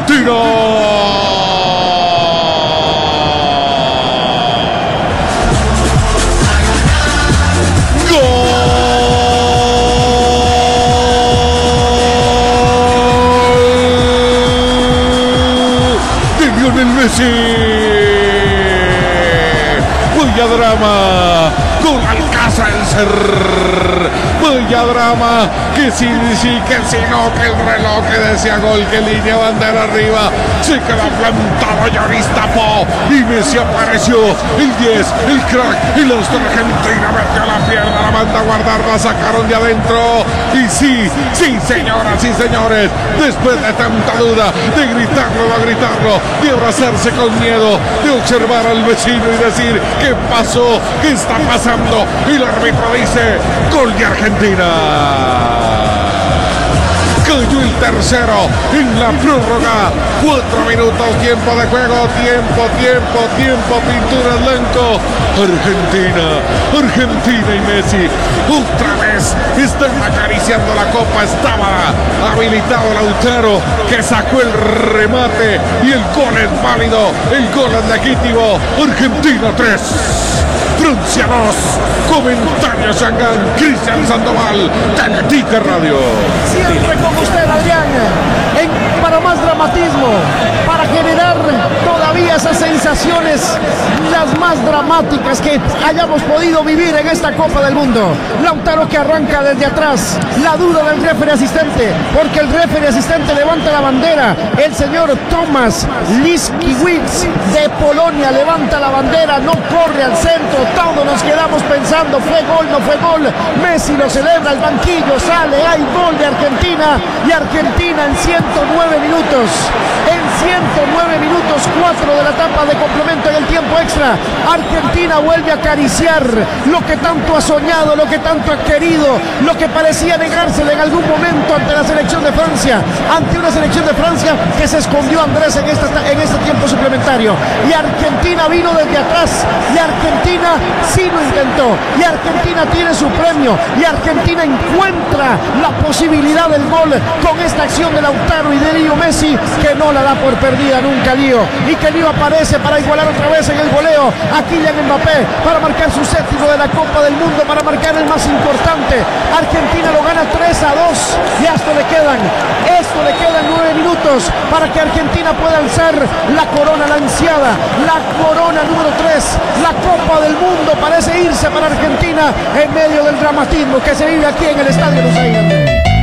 Argentina. Lionel Messi. Vaya drama. Gol Alcácer. Vaya drama. Que sí, que sí, no, que el reloj que decía gol, que línea bandera arriba. Se queda plantado Lloris tapó. Y Messi apareció. El 10, el crack. Y los de Argentina metió la pierna, la manda a guardar, la sacaron de adentro. Y sí, sí, señoras y señores. Después de tanta duda, de gritarlo, de abrazarse con miedo, de observar al vecino y decir: ¿qué pasó? ¿Qué está pasando? Y el árbitro dice: gol de Argentina. Cayó el tercero en la prórroga. 4 minutos, tiempo de juego, tiempo, pintura en blanco. Argentina y Messi otra vez están acariciando la copa. Estaba habilitado Lautaro, que sacó el remate y el gol es válido, el gol es legítimo. Argentina 3, Francia 2. Comentarios Shangan, Cristian Sandoval, Teletica Radio. Siempre con usted, Adrián, para más dramatismo, para generar todavía esas sensaciones las más dramáticas que hayamos podido vivir en esta Copa del Mundo. Lautaro que arranca desde atrás, la duda del referee asistente, porque el referee asistente levanta la bandera. El señor Tomasz Liskiewicz de Polonia levanta la bandera, no corre al centro. Todos nos quedamos pensando: fue gol, no fue gol. Messi lo celebra, el banquillo sale, hay gol de Argentina. Y Argentina en 109 minutos, 4 de la etapa de complemento en el tiempo extra. Argentina vuelve a acariciar lo que tanto ha soñado, lo que tanto ha querido, lo que parecía negársele en algún momento ante la selección de Francia, ante una selección de Francia que se escondió, Andrés, en este tiempo suplementario. Y Argentina vino desde atrás, y Argentina sí lo intentó, y Argentina tiene su premio, y Argentina encuentra la posibilidad del gol con esta acción de Lautaro y de Leo Messi, que no la da por perdida nunca Lío, y que Lío aparece para igualar otra vez en el goleo a Kylian Mbappé, para marcar su 7º de la Copa del Mundo, para marcar el más importante. Argentina lo gana 3-2, y a esto le quedan 9 minutos para que Argentina pueda alzar la corona, la ansiada, la corona número 3, la Copa del Mundo. Parece irse para Argentina en medio del dramatismo que se vive aquí en el Estadio Lusail.